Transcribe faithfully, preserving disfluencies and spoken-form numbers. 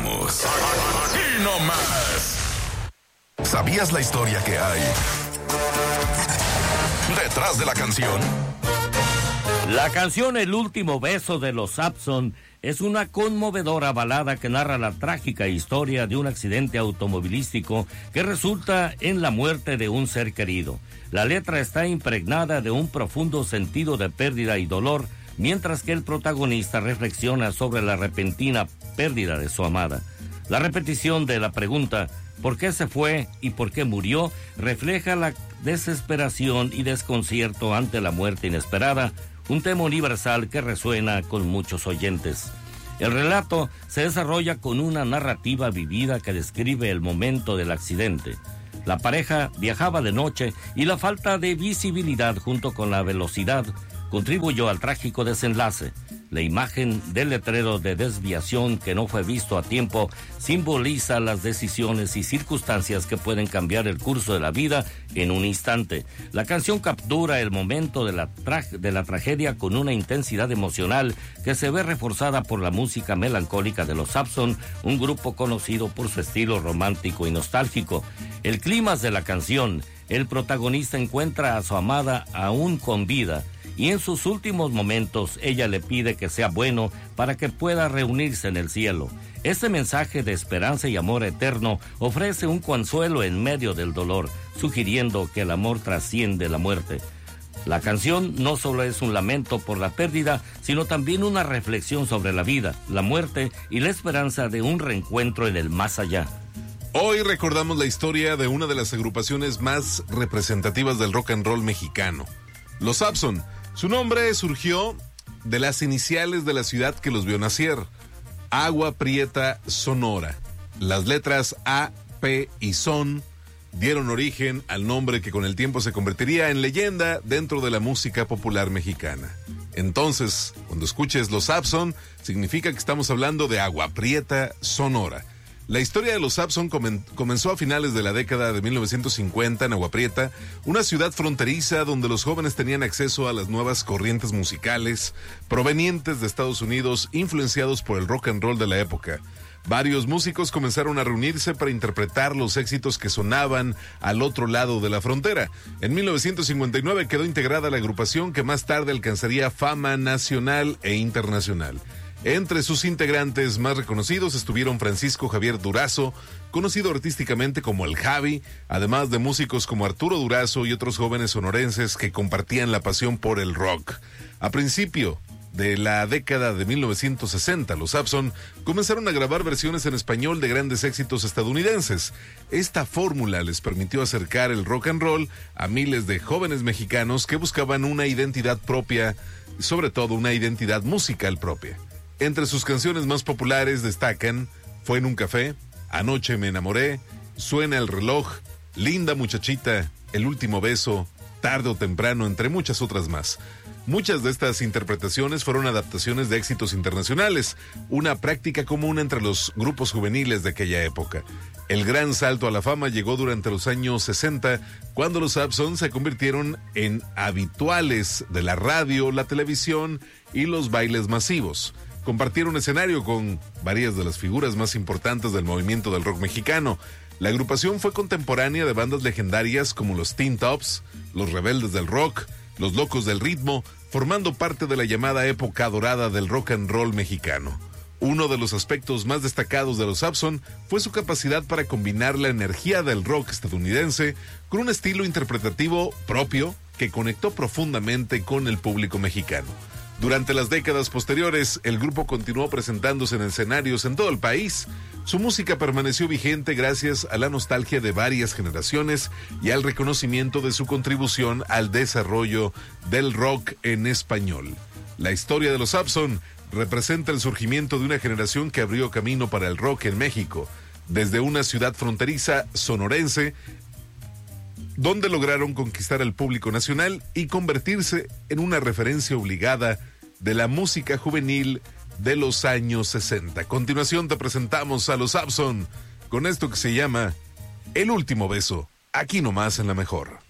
regresamos. Aquí nomás. ¿Sabías la historia que hay detrás de la canción? La canción El último beso de los Sampson es una conmovedora balada que narra la trágica historia de un accidente automovilístico que resulta en la muerte de un ser querido. La letra está impregnada de un profundo sentido de pérdida y dolor, mientras que el protagonista reflexiona sobre la repentina pérdida de su amada. La repetición de la pregunta ¿por qué se fue y por qué murió? Refleja la desesperación y desconcierto ante la muerte inesperada, un tema universal que resuena con muchos oyentes. El relato se desarrolla con una narrativa vivida que describe el momento del accidente. La pareja viajaba de noche y la falta de visibilidad junto con la velocidad contribuyó al trágico desenlace. La imagen del letrero de desviación que no fue visto a tiempo simboliza las decisiones y circunstancias que pueden cambiar el curso de la vida en un instante. La canción captura el momento de la, tra- de la tragedia con una intensidad emocional que se ve reforzada por la música melancólica de los Sampson, un grupo conocido por su estilo romántico y nostálgico. El clímax de la canción, el protagonista encuentra a su amada aún con vida, y en sus últimos momentos ella le pide que sea bueno para que pueda reunirse en el cielo. Este mensaje de esperanza y amor eterno ofrece un consuelo en medio del dolor, sugiriendo que el amor trasciende la muerte. La canción no solo es un lamento por la pérdida, sino también una reflexión sobre la vida, la muerte y la esperanza de un reencuentro en el más allá. Hoy recordamos la historia de una de las agrupaciones más representativas del rock and roll mexicano, los Sampson. Su nombre surgió de las iniciales de la ciudad que los vio nacer, Agua Prieta, Sonora. Las letras A, P y Son dieron origen al nombre que con el tiempo se convertiría en leyenda dentro de la música popular mexicana. Entonces, cuando escuches los Sampson, significa que estamos hablando de Agua Prieta, Sonora. La historia de los Sampson comen- comenzó a finales de la década de mil novecientos cincuenta en Agua Prieta, una ciudad fronteriza donde los jóvenes tenían acceso a las nuevas corrientes musicales provenientes de Estados Unidos, influenciados por el rock and roll de la época. Varios músicos comenzaron a reunirse para interpretar los éxitos que sonaban al otro lado de la frontera. En mil novecientos cincuenta y nueve quedó integrada la agrupación que más tarde alcanzaría fama nacional e internacional. Entre sus integrantes más reconocidos estuvieron Francisco Javier Durazo, conocido artísticamente como el Javi, además de músicos como Arturo Durazo y otros jóvenes sonorenses que compartían la pasión por el rock. A principio de la década de mil novecientos sesenta, los Sampson comenzaron a grabar versiones en español de grandes éxitos estadounidenses. Esta fórmula les permitió acercar el rock and roll a miles de jóvenes mexicanos que buscaban una identidad propia, sobre todo una identidad musical propia. Entre sus canciones más populares destacan Fue en un café, Anoche me enamoré, Suena el reloj, Linda muchachita, El último beso, Tarde o temprano, entre muchas otras más. Muchas de estas interpretaciones fueron adaptaciones de éxitos internacionales, una práctica común entre los grupos juveniles de aquella época. El gran salto a la fama llegó durante los años sesenta, cuando los Sampson se convirtieron en habituales de la radio, la televisión y los bailes masivos. Compartieron escenario con varias de las figuras más importantes del movimiento del rock mexicano. La agrupación fue contemporánea de bandas legendarias como los Teen Tops, los Rebeldes del Rock, los Locos del Ritmo, formando parte de la llamada época dorada del rock and roll mexicano. Uno de los aspectos más destacados de los Sampson fue su capacidad para combinar la energía del rock estadounidense con un estilo interpretativo propio que conectó profundamente con el público mexicano. Durante las décadas posteriores, el grupo continuó presentándose en escenarios en todo el país. Su música permaneció vigente gracias a la nostalgia de varias generaciones y al reconocimiento de su contribución al desarrollo del rock en español. La historia de los Sampson representa el surgimiento de una generación que abrió camino para el rock en México, desde una ciudad fronteriza sonorense, donde lograron conquistar al público nacional y convertirse en una referencia obligada de la música juvenil de los años sesenta. A continuación te presentamos a los Sampson con esto que se llama El último beso, aquí nomás en La Mejor.